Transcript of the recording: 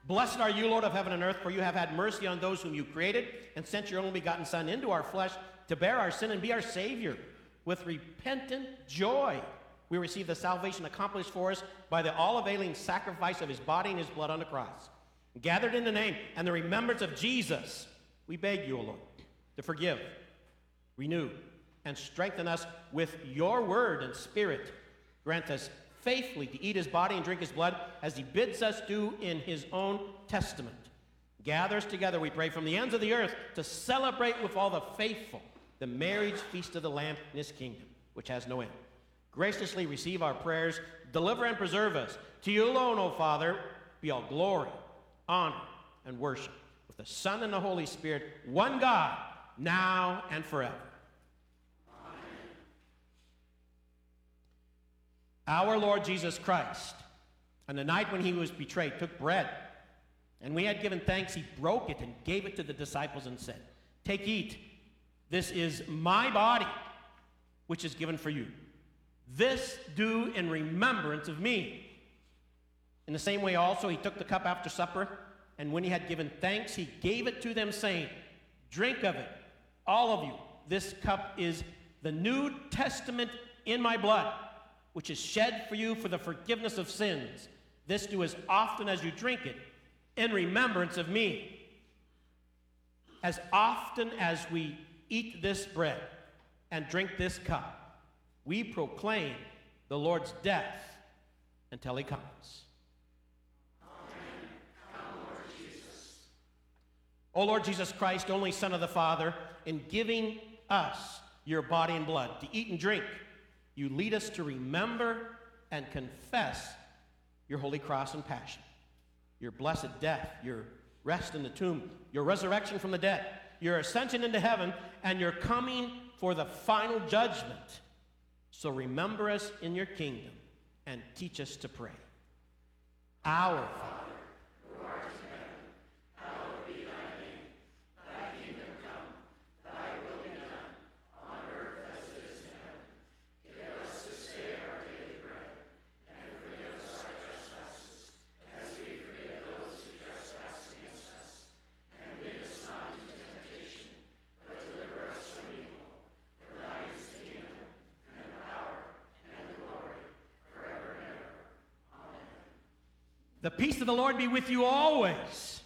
Blessed are you, Lord of heaven and earth, for you have had mercy on those whom you created and sent your only begotten Son into our flesh to bear our sin and be our Savior. With repentant joy, we receive the salvation accomplished for us by the all-availing sacrifice of his body and his blood on the cross. Gathered in the name and the remembrance of Jesus, we beg you, O Lord, to forgive, renew, and strengthen us with your word and spirit. Grant us faithfully to eat his body and drink his blood as he bids us do in his own testament. Gather us together, we pray, from the ends of the earth to celebrate with all the faithful the marriage feast of the Lamb in his kingdom, which has no end. Graciously receive our prayers, deliver and preserve us. To you alone, O Father, be all glory, honor, and worship, with the Son and the Holy Spirit, one God, now and forever. Amen. Our Lord Jesus Christ, on the night when he was betrayed, took bread, and when he had given thanks, he broke it and gave it to the disciples and said, "Take, eat. This is my body, which is given for you. This do in remembrance of me." In the same way also he took the cup after supper, and when he had given thanks, he gave it to them, saying, "Drink of it, all of you. This cup is the New Testament in my blood, which is shed for you for the forgiveness of sins. This do as often as you drink it in remembrance of me." As often as we eat this bread and drink this cup, we proclaim the Lord's death until he comes. Amen. Come, Lord Jesus. O Lord Jesus Christ, only Son of the Father, in giving us your body and blood to eat and drink, you lead us to remember and confess your holy cross and passion, your blessed death, your rest in the tomb, your resurrection from the dead, your ascension into heaven, and your coming for the final judgment. So remember us in your kingdom and teach us to pray. Our Father, who art in heaven, hallowed be thy name. Thy kingdom come, thy will be done, on earth as it is in heaven. Give us this day our daily bread, and forgive us our trespasses, as we forgive those who trespass against us. And lead us not into temptation, but deliver us from evil. For thine is the kingdom, and the power, and the glory, forever and ever. Amen. the peace of the Lord be with you always.